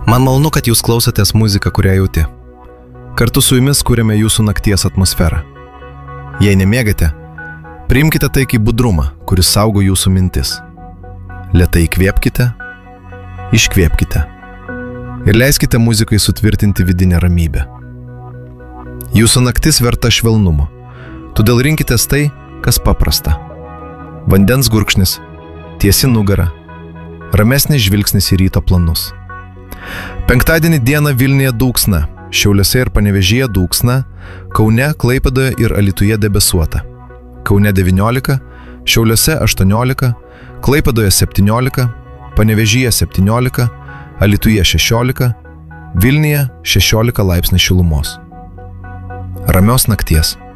Man malonu, kad jūs klausotės muziką, kurią jauti. Kartu su jumis kūrėme jūsų nakties atmosferą. Jei nemėgate, priimkite tai kaip budrumą, kuris saugo jūsų mintis. Lėtai įkvėpkite, iškvėpkite ir leiskite muzikai sutvirtinti vidinę ramybę. Jūsų naktis verta švelnumo, todėl rinkitės tai, kas paprasta. Vandens gurkšnis, tiesi nugara, ramesnis žvilgsnis į ryto planus. Penktadienį dieną Vilniuje dulksna, Šiauliuose ir Panevėžyje dulksna, Kaune, Klaipėdoje ir Alytuje debesuota. Kaune 19, Šiauliuose 18, Klaipėdoje 17, Panevėžyje 17, Alytuje 16, Vilniuje 16 laipsnių šilumos. Ramios nakties.